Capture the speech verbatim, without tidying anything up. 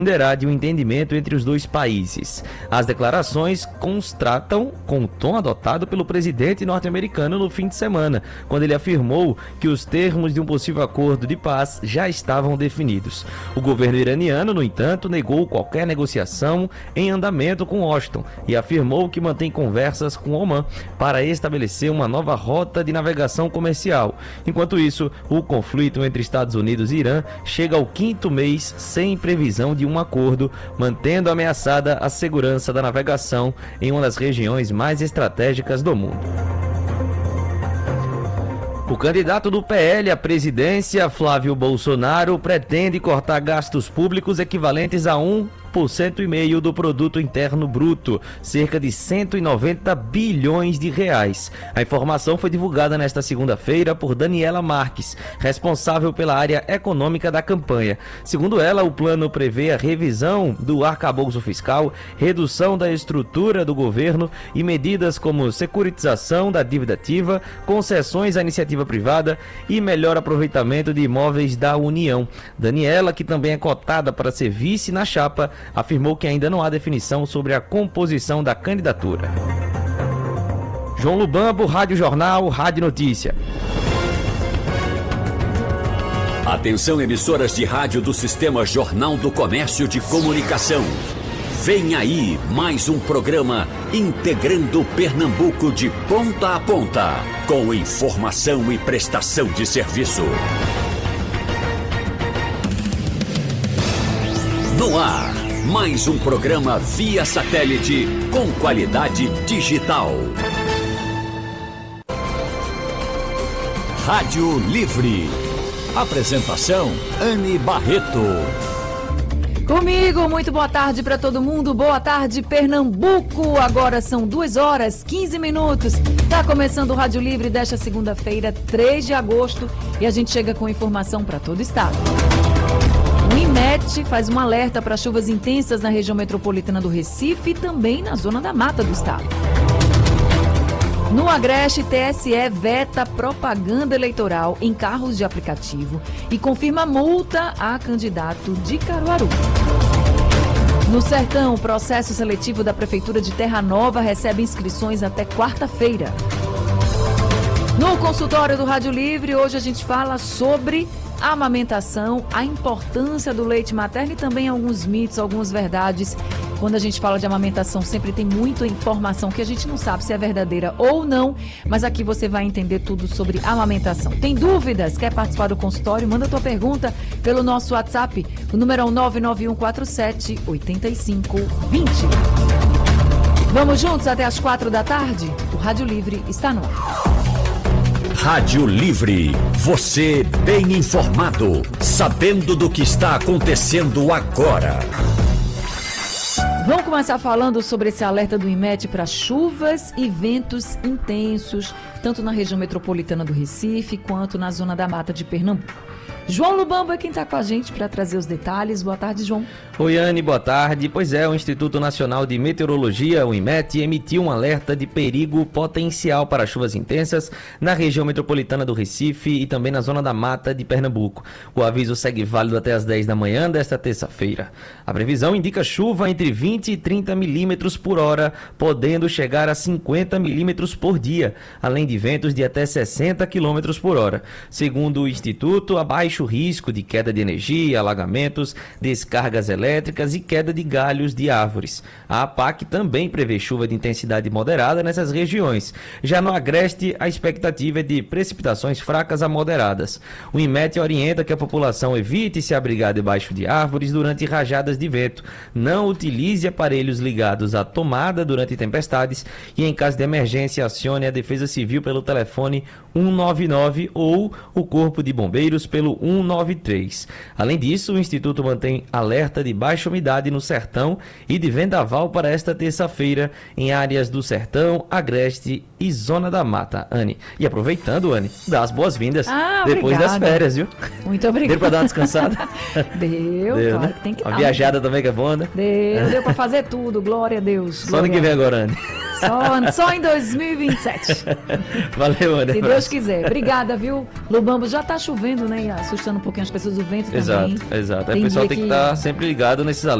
dependerá de um entendimento entre os dois países. As declarações constatam com o tom adotado pelo presidente norte-americano no fim de semana, quando ele afirmou que os termos de um possível acordo de paz já estavam definidos. O governo iraniano, no entanto, negou qualquer negociação em andamento com Washington e afirmou que mantém conversas com Omã para estabelecer uma nova rota de navegação comercial. Enquanto isso, o conflito entre Estados Unidos e Irã chega ao quinto mês sem previsão de um acordo, mantendo ameaçada a segurança da navegação em uma das regiões mais estratégicas do mundo. O candidato do P L à presidência, Flávio Bolsonaro, pretende cortar gastos públicos equivalentes a um por cento e meio do produto interno bruto, cerca de cento e noventa bilhões de reais. A informação foi divulgada nesta segunda-feira por Daniela Marques, responsável pela área econômica da campanha. Segundo ela, o plano prevê a revisão do arcabouço fiscal, redução da estrutura do governo e medidas como securitização da dívida ativa, concessões à iniciativa privada e melhor aproveitamento de imóveis da União. Daniela, que também é cotada para ser vice na chapa, afirmou que ainda não há definição sobre a composição da candidatura. João Lubambo, Rádio Jornal, Rádio Notícia. Atenção, emissoras de rádio do Sistema Jornal do Comércio de Comunicação. Vem aí mais um programa integrando Pernambuco de ponta a ponta, com informação e prestação de serviço. No ar, mais um programa via satélite com qualidade digital. Rádio Livre. Apresentação, Anne Barreto. Comigo, muito boa tarde para todo mundo. Boa tarde, Pernambuco. Agora são duas horas, quinze minutos. Tá começando o Rádio Livre desta segunda-feira, três de agosto. E a gente chega com informação para todo o estado. O IMET faz um alerta para chuvas intensas na região metropolitana do Recife e também na zona da mata do estado. No Agreste, T S E veta propaganda eleitoral em carros de aplicativo e confirma multa a candidato de Caruaru. No Sertão, o processo seletivo da Prefeitura de Terra Nova recebe inscrições até quarta-feira. No consultório do Rádio Livre, hoje a gente fala sobre a amamentação, a importância do leite materno e também alguns mitos, algumas verdades. Quando a gente fala de amamentação, sempre tem muita informação que a gente não sabe se é verdadeira ou não, mas aqui você vai entender tudo sobre amamentação. Tem dúvidas? Quer participar do consultório? Manda tua pergunta pelo nosso WhatsApp. O número é o nove nove um quatro sete oito cinco dois zero. Vamos juntos até as quatro da tarde? O Rádio Livre está no ar. Rádio Livre, você bem informado, sabendo do que está acontecendo agora. Vamos começar falando sobre esse alerta do IMET para chuvas e ventos intensos, tanto na região metropolitana do Recife, quanto na zona da mata de Pernambuco. João Lubambo é quem está com a gente para trazer os detalhes. Boa tarde, João. Oi, Anne, boa tarde. Pois é, o Instituto Nacional de Meteorologia, o IMET, emitiu um alerta de perigo potencial para chuvas intensas na região metropolitana do Recife e também na zona da mata de Pernambuco. O aviso segue válido até as dez da manhã desta terça-feira. A previsão indica chuva entre vinte e trinta milímetros por hora, podendo chegar a cinquenta milímetros por dia, além de ventos de até sessenta quilômetros por hora. Segundo o Instituto, há baixo risco de queda de energia, alagamentos, descargas elétricas e queda de galhos de árvores. A APAC também prevê chuva de intensidade moderada nessas regiões. Já no Agreste, a expectativa é de precipitações fracas a moderadas. O IMET orienta que a população evite se abrigar debaixo de árvores durante rajadas de vento, não utilize aparelhos ligados à tomada durante tempestades e, em caso de emergência, acione a Defesa Civil pelo telefone um nove nove ou o Corpo de Bombeiros pelo um nove três. Além disso, o Instituto mantém alerta de baixa umidade no Sertão e de vendaval para esta terça-feira em áreas do Sertão, Agreste e Zona da Mata. Anne, e aproveitando, Anne, dá as boas-vindas ah, depois obrigada. das férias, viu? Muito obrigada. Deu para dar uma descansada? Deu, deu, claro né? que tem que Uma dar. viajada também que é boa, né? Deu, deu para fazer tudo, glória a Deus. Só no que vem agora, Anne. Só, só em dois mil e vinte e sete. Valeu, André. Se Deus quiser. Obrigada, viu? Lubambo, já tá chovendo, né? E assustando um pouquinho as pessoas, o vento Exato, também. exato. Tem o pessoal dia tem que que- estar sempre ligado nesses alertas.